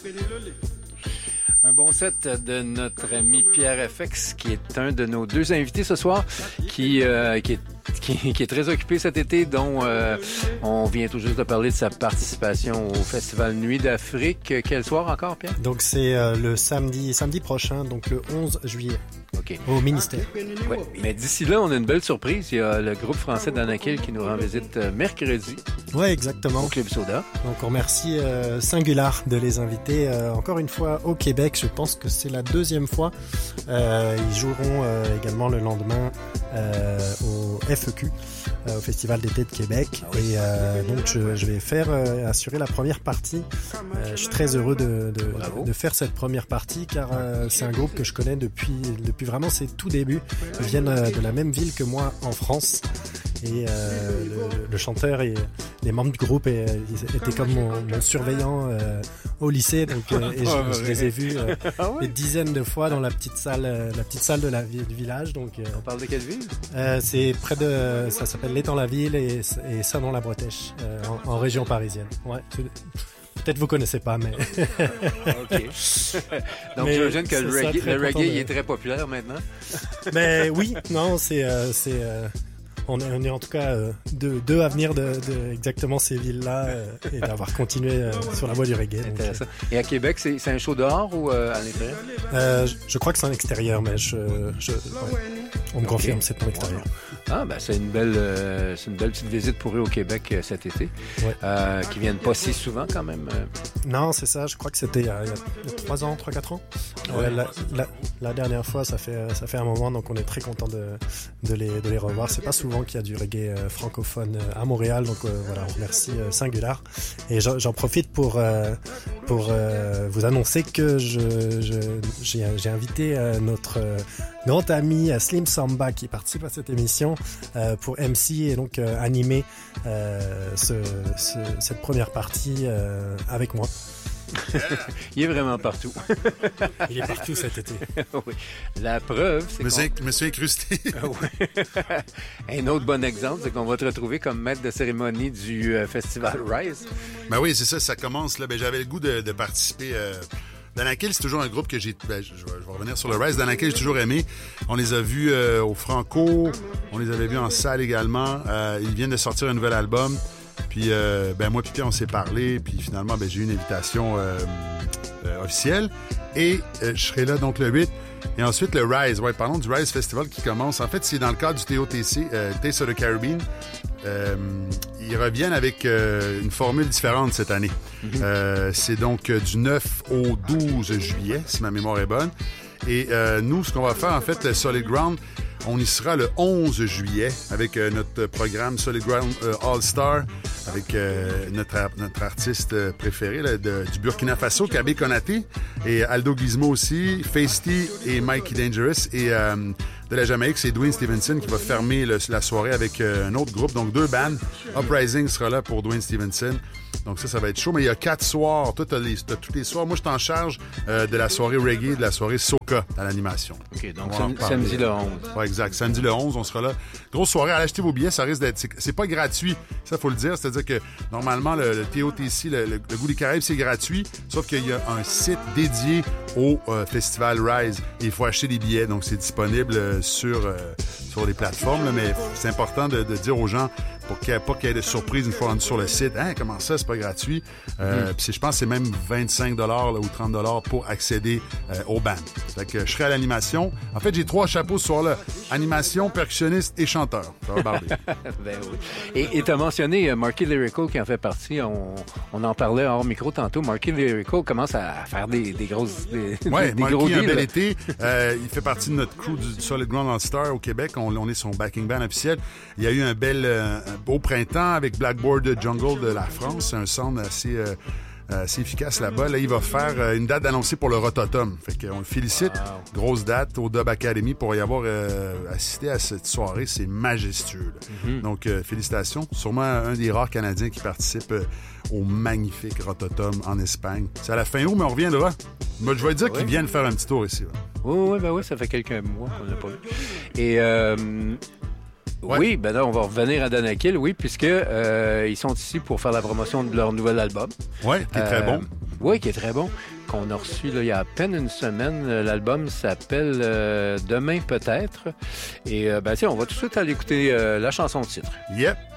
Un bon set de notre ami Pierre FX, qui est un de nos deux invités ce soir, qui est très occupé cet été, dont on vient tout juste de parler de sa participation au Festival Nuit d'Afrique. Quel soir encore, Pierre? Donc c'est le samedi prochain, donc le 11 juillet. Okay. Au ministère. Ouais. Mais d'ici là, on a une belle surprise. Il y a le groupe français d'Anakil qui nous rend visite mercredi. Oui, exactement. Au Club Soda. Donc on remercie Singular de les inviter encore une fois au Québec. Je pense que c'est la deuxième fois. Ils joueront également le lendemain au FEQ, au Festival d'été de Québec. Ah oui. Et donc je vais assurer la première partie. Je suis très heureux de faire cette première partie car c'est un groupe que je connais depuis vraiment ses tout débuts. Ils viennent de la même ville que moi en France. Et le chanteur et les membres du groupe étaient comme mon surveillant au lycée, donc je les ai vus des dizaines de fois dans la petite salle de du village. Donc on parle de quelle ville? C'est près de, ça s'appelle l'Étang-la-Ville et Saint-Nom-la-Bretèche, en région parisienne. Ouais. Peut-être vous connaissez pas, mais... OK. Donc, j'imagine que le reggae il est très populaire maintenant. Mais oui, non, on est en tout cas deux à venir de exactement ces villes-là et d'avoir continué sur la voie du reggae. C'est intéressant. Et à Québec, c'est un show dehors ou à l'intérieur? Je crois que c'est en extérieur, mais on me confirme, c'est en extérieur. Ah, ben c'est une belle petite visite pour eux au Québec cet été, qui viennent pas si souvent quand même. Non, c'est ça. Je crois que c'était il y a 3-4 ans. Ouais. La dernière fois, ça fait un moment, donc on est très content de les revoir. C'est pas souvent qu'il y a du reggae francophone à Montréal, donc voilà, on remercie Singular. Et j'en profite pour vous annoncer que j'ai invité notre grand ami Slim Samba qui participe à cette émission pour MC et donc animer cette première partie avec moi. Il est vraiment partout. Il est partout cet été. Oui. La preuve, c'est me suis incrusté. Oui. Un autre bon exemple, c'est qu'on va te retrouver comme maître de cérémonie du Festival Rise. Ben oui, c'est ça, ça commence là. Ben, j'avais le goût de participer. Danakil, c'est toujours un groupe que je vais revenir sur le Rise. Danakil, j'ai toujours aimé. On les a vus au Franco, on les avait vus en salle également. Ils viennent de sortir un nouvel album. Puis, moi et Pierre, on s'est parlé. Puis, finalement, j'ai eu une invitation officielle. Et je serai là, donc, le 8. Et ensuite, le Rise. Ouais, parlons du Rise Festival qui commence. En fait, c'est dans le cadre du TOTC, Taste of the Caribbean. Ils reviennent avec une formule différente cette année. Mm-hmm. C'est donc du 9 au 12 juillet, si ma mémoire est bonne. Et nous, ce qu'on va faire, en fait, le Solid Ground, on y sera le 11 juillet avec notre programme Solid Ground All-Star avec notre artiste préféré là, du Burkina Faso, Kabé Konaté, et Aldo Gizmo aussi, Feisty et Mikey Dangerous. Et de la Jamaïque, c'est Dwayne Stevenson qui va fermer la soirée avec un autre groupe. Donc, 2 bandes. Uprising sera là pour Dwayne Stevenson. Donc ça va être chaud. Mais il y a 4 soirs. Toi, t'as tous les soirs. Moi, je suis en charge de la soirée reggae, de la soirée soca à l'animation. OK, donc samedi le 11. Oui, exact. Samedi le 11, on sera là. Grosse soirée. Allez acheter vos billets. Ça risque d'être... C'est pas gratuit. Ça, faut le dire. C'est-à-dire que, normalement, le TOTC, le Goût des Caraïbes, c'est gratuit. Sauf qu'il y a un site dédié au Festival Rise. Et il faut acheter des billets. Donc, c'est disponible sur les plateformes. Là, mais c'est important de dire aux gens pour qu'il n'y ait de surprise une fois rendu sur le site. Hein, comment ça, c'est pas gratuit? Puis je pense que c'est même 25 là, ou 30 pour accéder au band. Fait que je serai à l'animation. En fait, j'ai 3 chapeaux ce soir-là. Animation, percussionniste et chanteur. Ça va barber. Ben oui. Et tu as mentionné Marky Lyrical qui en fait partie. On en parlait hors micro tantôt. Marky Lyrical commence à faire des grosses... Oui, Marky a un bel été. Il fait partie de notre crew du Solid Ground All-Star au Québec. On est son backing band officiel. Il y a eu un beau printemps avec Blackboard Jungle de la France. C'est un sound assez efficace là-bas. Là, il va faire une date annoncée pour le Rototom. Fait qu'on le félicite. Wow. Grosse date au Dub Academy pour y avoir assisté à cette soirée. C'est majestueux. Mm-hmm. Donc, félicitations. Sûrement un des rares Canadiens qui participe au magnifique Rototom en Espagne. C'est à la fin août, mais on reviendra. Moi, je vais dire qu'ils viennent faire un petit tour ici. Oui, ça fait quelques mois qu'on n'a pas vu. Et... Ouais. Oui, ben là, on va revenir à Danakil, oui, puisque ils sont ici pour faire la promotion de leur nouvel album. Oui, qui est très bon. Oui, qui est très bon. qu'on a reçu là, il y a à peine une semaine. L'album s'appelle Demain peut-être. Et tiens, on va tout de suite aller écouter la chanson de titre. Yep.